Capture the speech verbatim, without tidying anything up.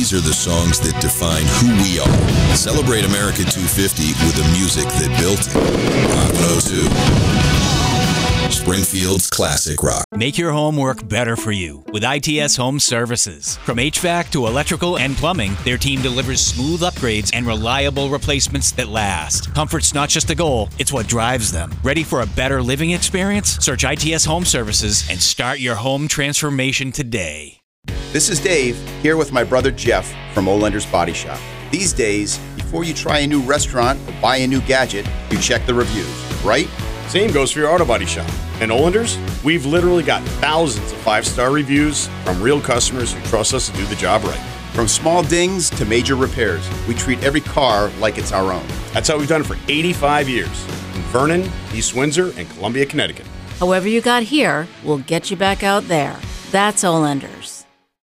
These are the songs that define who we are. Celebrate America two fifty with the music that built it. Rock one oh two. Springfield's classic rock. Make your home work better for you with I T S Home Services. From H V A C to electrical and plumbing, their team delivers smooth upgrades and reliable replacements that last. Comfort's not just a goal, it's what drives them. Ready for a better living experience? Search I T S Home Services and start your home transformation today. This is Dave, here with my brother Jeff from Olender's Body Shop. These days, before you try a new restaurant or buy a new gadget, you check the reviews, right? Same goes for your auto body shop. And Olender's, we've literally got thousands of five-star reviews from real customers who trust us to do the job right. From small dings to major repairs, we treat every car like it's our own. That's how we've done it for eighty-five years in Vernon, East Windsor, and Columbia, Connecticut. However you got here, we'll get you back out there. That's Olender.